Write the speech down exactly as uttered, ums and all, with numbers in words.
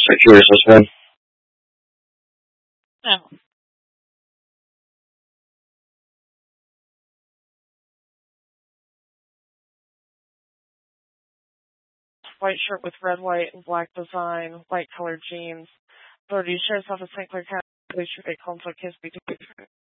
I'm curious this one. No. White shirt with red, white, and black design, white colored jeans. thirty shares off a Saint Clair County Police Shoot Conflict Case between